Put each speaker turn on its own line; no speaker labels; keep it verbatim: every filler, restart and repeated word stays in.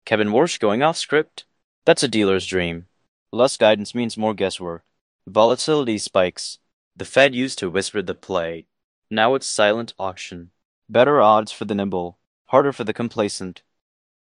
Kevin Warsh going off script? That's a dealer's dream. Less guidance means more guesswork. Volatility spikes. The Fed used to whisper the play. Now it's silent auction. Better odds for the nimble, harder for the complacent.